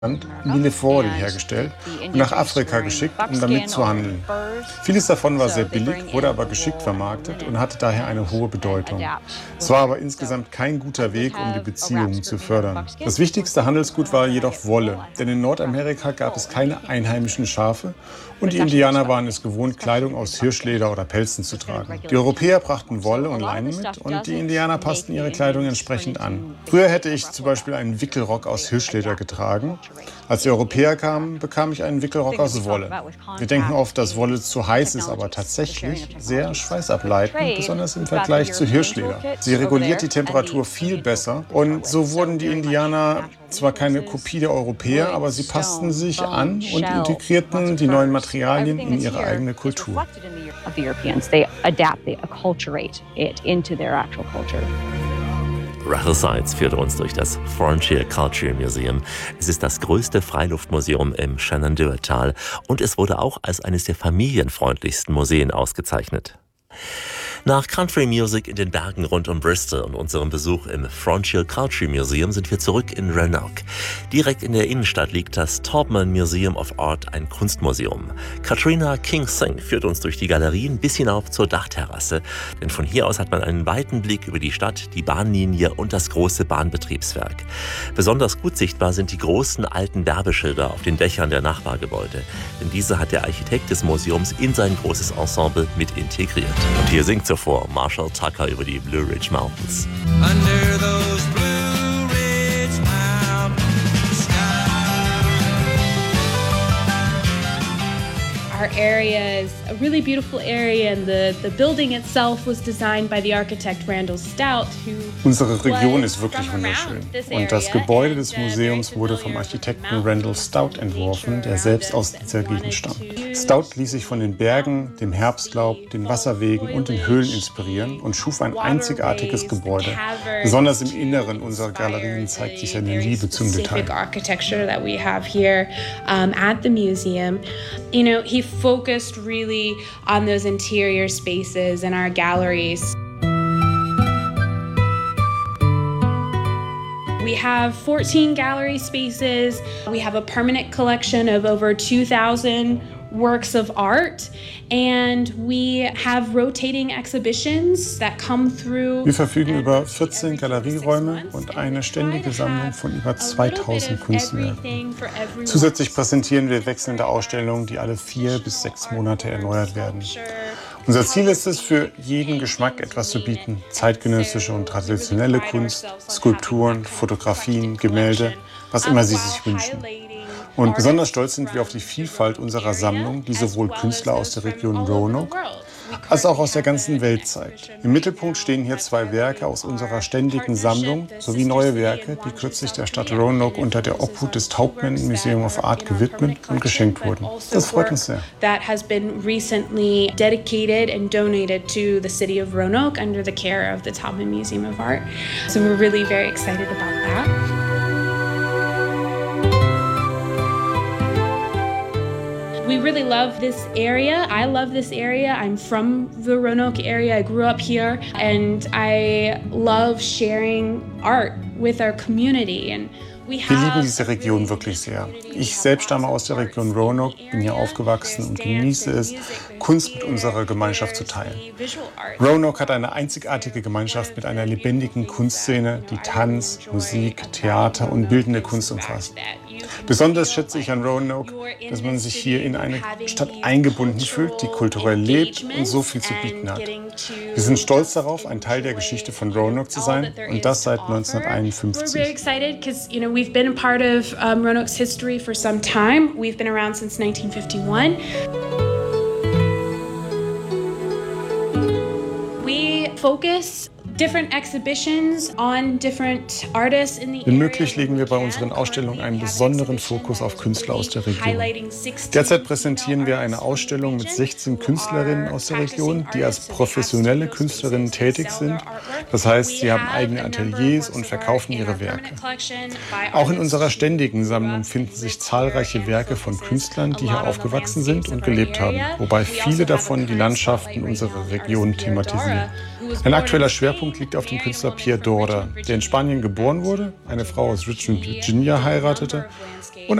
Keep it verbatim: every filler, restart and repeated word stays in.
Mille-Fori hergestellt und nach Afrika geschickt, um damit zu handeln. Vieles davon war sehr billig, wurde aber geschickt vermarktet und hatte daher eine hohe Bedeutung. Es war aber insgesamt kein guter Weg, um die Beziehungen zu fördern. Das wichtigste Handelsgut war jedoch Wolle, denn in Nordamerika gab es keine einheimischen Schafe und die Indianer waren es gewohnt, Kleidung aus Hirschleder oder Pelzen zu tragen. Die Europäer brachten Wolle und Leinen mit und die Indianer passten ihre Kleidung entsprechend an. Früher hätte ich zum Beispiel einen Wickelrock aus Hirschleder getragen. Als die Europäer kamen, bekam ich einen Wickelrock aus Wolle. Wir denken oft, dass Wolle zu heiß ist, aber tatsächlich sehr schweißableitend, besonders im Vergleich zu Hirschleder. Sie reguliert die Temperatur viel besser und so wurden die Indianer zwar keine Kopie der Europäer, aber sie passten sich an und integrierten die neuen Materialien in ihre eigene Kultur. Rachel Seitz führte uns durch das Frontier Culture Museum. Es ist das größte Freiluftmuseum im Shenandoah-Tal und es wurde auch als eines der familienfreundlichsten Museen ausgezeichnet. Nach Country Music in den Bergen rund um Bristol und unserem Besuch im Frontier Culture Museum sind wir zurück in Roanoke. Direkt in der Innenstadt liegt das Taubman Museum of Art, ein Kunstmuseum. Katrina King-Singh führt uns durch die Galerien bis hinauf zur Dachterrasse, denn von hier aus hat man einen weiten Blick über die Stadt, die Bahnlinie und das große Bahnbetriebswerk. Besonders gut sichtbar sind die großen alten Werbeschilder auf den Dächern der Nachbargebäude, denn diese hat der Architekt des Museums in sein großes Ensemble mit integriert. Und hier singt zuvor Marshall Tucker über die Blue Ridge Mountains. Under those Blue Ridge Mountains Our area is a really beautiful area, and the, the building itself was designed by the architect Randall Stout, who Unsere Region ist wirklich wunderschön und das Gebäude des Museums wurde vom Architekten Randall Stout entworfen, der selbst aus dieser Gegend stammt. Stout ließ sich von den Bergen, dem Herbstlaub, den Wasserwegen und den Höhlen inspirieren und schuf ein einzigartiges Gebäude. Besonders im Inneren unserer Galerien zeigt sich seine Liebe zum Detail. Architecture that we have here um, at the museum. You know, he focused really on those interior spaces in our galleries. We have fourteen gallery spaces. We have a permanent collection of over two thousand works of art, and we have rotating exhibitions that come through. Wir verfügen über vierzehn Galerieräume und eine ständige Sammlung von über zweitausend Kunstwerken. Zusätzlich präsentieren wir wechselnde Ausstellungen, die alle vier bis sechs Monate erneuert werden. Unser Ziel ist es, für jeden Geschmack etwas zu bieten. Zeitgenössische und traditionelle Kunst, Skulpturen, Fotografien, Gemälde, was immer Sie sich wünschen. Und besonders stolz sind wir auf die Vielfalt unserer Sammlung, die sowohl Künstler aus der Region Roanoke als auch aus der ganzen Welt zeigt. Im Mittelpunkt stehen hier zwei Werke aus unserer ständigen Sammlung sowie neue Werke, die kürzlich der Stadt Roanoke unter der Obhut des Taubman Museum of Art gewidmet und geschenkt wurden. Das freut uns sehr. That has been recently dedicated and donated to the city of Roanoke under the care of the Taubman Museum of Art. So we're really very excited about that. We really love this area. I love this area. I'm from the Roanoke area. I grew up here, and I love sharing art with our community. And wir lieben diese Region wirklich sehr. Ich selbst stamme aus der Region Roanoke, bin hier aufgewachsen und genieße es, Kunst mit unserer Gemeinschaft zu teilen. Roanoke hat eine einzigartige Gemeinschaft mit einer lebendigen Kunstszene, die Tanz, Musik, Theater und bildende Kunst umfasst. Besonders schätze ich an Roanoke, dass man sich hier in eine Stadt eingebunden fühlt, die kulturell lebt und so viel zu bieten hat. Wir sind stolz darauf, ein Teil der Geschichte von Roanoke zu sein, und das seit neunzehnhunderteinundfünfzig. We're very excited because, you know, we've been a part of um, Roanoke's history for some time. We've been around since nineteen fifty-one. We focus different exhibitions on different artists in the Wenn möglich, legen wir bei unseren Ausstellungen einen besonderen Fokus auf Künstler aus der Region. Derzeit präsentieren wir eine Ausstellung mit sechzehn Künstlerinnen aus der Region, die als professionelle Künstlerinnen tätig sind. Das heißt, sie haben eigene Ateliers und verkaufen ihre Werke. Auch in unserer ständigen Sammlung finden sich zahlreiche Werke von Künstlern, die hier aufgewachsen sind und gelebt haben, wobei viele davon die Landschaften unserer Region thematisieren. Ein aktueller Schwerpunkt liegt auf dem Künstler Pierre Dorda, der in Spanien geboren wurde, eine Frau aus Richmond, Virginia heiratete